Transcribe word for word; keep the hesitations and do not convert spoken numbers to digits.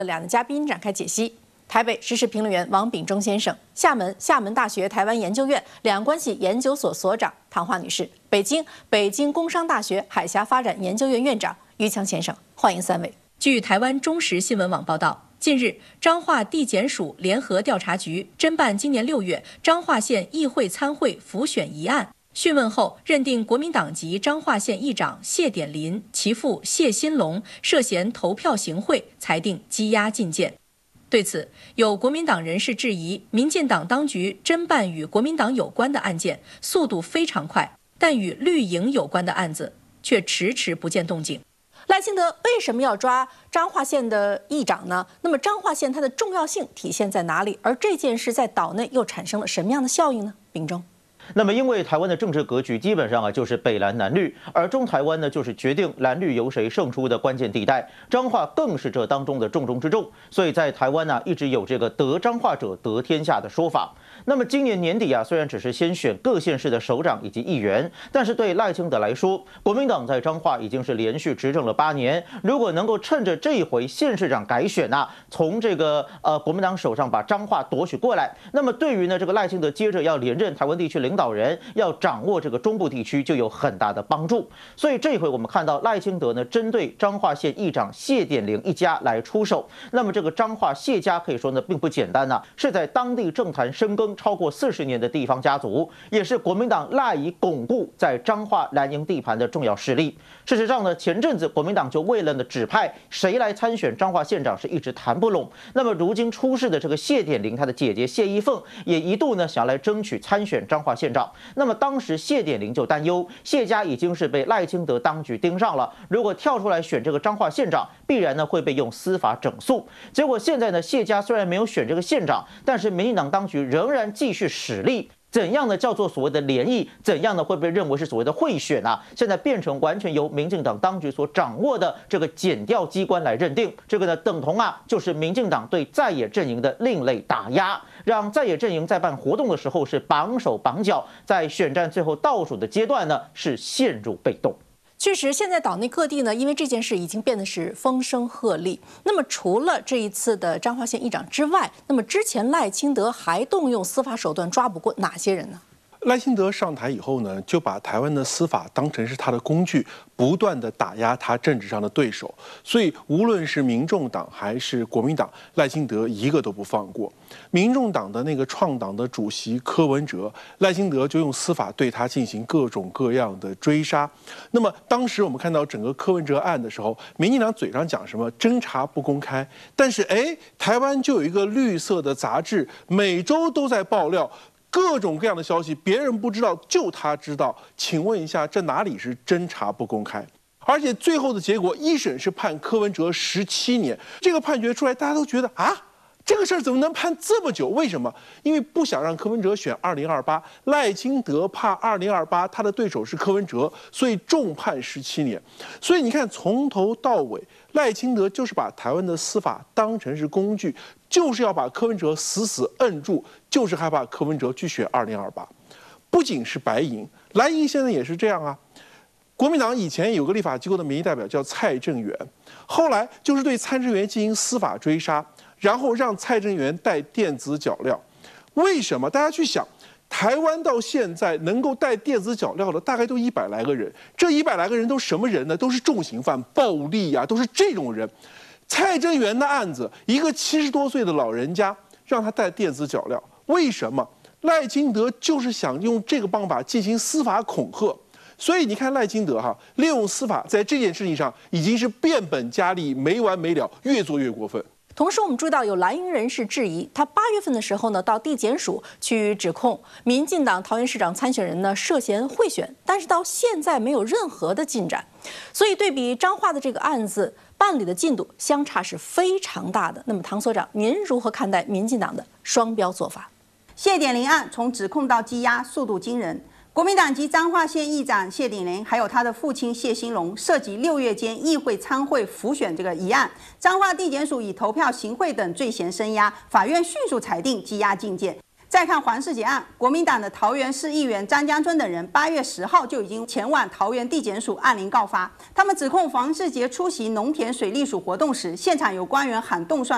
两位嘉宾展开解析。台北时事评论员王炳忠先生，厦门厦门大学台湾研究院两岸关系研究所所长唐华女士，北京北京工商大学海峡发展研究院院长于强先生，欢迎三位。据台湾中时新闻网报道，近日彰化地检署联合调查局侦办今年六月彰化县议会参会辅选一案。 讯问后，认定国民党籍彰化县议长谢典林、其父谢新龙涉嫌投票行贿，裁定羁押禁见。对此，有国民党人士质疑，民进党当局侦办与国民党有关的案件速度非常快，但与绿营有关的案子却迟迟不见动静。赖清德为什么要抓彰化县的议长呢？那么彰化县它的重要性体现在哪里？而这件事在岛内又产生了什么样的效应呢？秉忠。 那么，因为台湾的政治格局基本上啊就是北蓝南绿，而中台湾呢就是决定蓝绿由谁胜出的关键地带，彰化更是这当中的重中之重，所以在台湾呢、啊、一直有这个得彰化者得天下的说法。那么今年年底啊，虽然只是先选各县市的首长以及议员，但是对赖清德来说，国民党在彰化已经是连续执政了八年，如果能够趁着这一回县市长改选啊，从这个呃国民党手上把彰化夺取过来，那么对于呢这个赖清德接着要连任台湾地区领导 领导人要掌握这个中部地区就有很大的帮助，所以这一回我们看到赖清德呢，针对彰化县议长谢典林一家来出手。那么这个彰化谢家可以说呢并不简单呐、啊，是在当地政坛深耕超过四十年的地方家族，也是国民党赖以巩固在彰化蓝营地盘的重要势力。事实上呢，前阵子国民党就为了呢指派谁来参选彰化县长是一直谈不拢。那么如今出事的这个谢典林，他的姐姐谢依凤也一度呢想来争取参选彰化县长。 那么当时谢典林就担忧，谢家已经是被赖清德当局盯上了，如果跳出来选这个彰化县长，必然呢会被用司法整肃。结果现在呢，谢家虽然没有选这个县长，但是民进党当局仍然继续使力。 怎样呢？叫做所谓的联谊？怎样呢？会被认为是所谓的贿选啊？现在变成完全由民进党当局所掌握的这个检调机关来认定。这个呢，等同啊，就是民进党对在野阵营的另类打压，让在野阵营在办活动的时候是绑手绑脚，在选战最后倒数的阶段呢，是陷入被动。 确实，现在岛内各地呢，因为这件事已经变得是风声鹤唳。那么，除了这一次的彰化县议长之外，那么之前赖清德还动用司法手段抓捕过哪些人呢？ 赖清德上台以后呢，就把台湾的司法当成是他的工具，不断的打压他政治上的对手。所以，无论是民众党还是国民党，赖清德一个都不放过。民众党的那个创党的主席柯文哲，赖清德就用司法对他进行各种各样的追杀。那么，当时我们看到整个柯文哲案的时候，民进党嘴上讲什么侦查不公开，但是哎，台湾就有一个绿色的杂志，每周都在爆料。 各种各样的消息，别人不知道，就他知道。请问一下，这哪里是侦查不公开？而且最后的结果，一审是判柯文哲十七年。这个判决出来，大家都觉得啊，这个事儿怎么能判这么久？为什么？因为不想让柯文哲选二零二八，赖清德怕二零二八他的对手是柯文哲，所以重判十七年。所以你看，从头到尾，赖清德就是把台湾的司法当成是工具。 就是要把柯文哲死死摁住，就是害怕柯文哲去选二零二八。不仅是白银，蓝营现在也是这样啊。国民党以前有个立法机构的民意代表叫蔡正元，后来就是对蔡正元进行司法追杀，然后让蔡正元带电子脚镣。为什么？大家去想，台湾到现在能够带电子脚镣的大概都一百来个人，这一百来个人都什么人呢？都是重刑犯、暴力啊，都是这种人。 蔡正元的案子，一个七十多岁的老人家让他戴电子脚镣，为什么？赖清德就是想用这个方法进行司法恐吓，所以你看赖清德哈，利用司法在这件事情上已经是变本加厉，没完没了，越做越过分。 同时，我们注意到有蓝营人士质疑，他八月份的时候呢，到地检署去指控民进党桃园市长参选人呢涉嫌贿选，但是到现在没有任何的进展。所以对比彰化的这个案子办理的进度相差是非常大的。那么，唐所长，您如何看待民进党的双标做法？ 谢典林案从指控到羁押速度惊人。 国民党籍彰化县议长谢典林，还有他的父亲谢兴龙，涉及六月间议会参会辅选这个一案，彰化地检署以投票行贿等罪嫌声押，法院迅速裁定羁押禁见。再看黄世杰案，国民党的桃园市议员张江春等人，八月十号就已经前往桃园地检署按铃告发，他们指控黄世杰出席农田水利署活动时，现场有官员喊动算。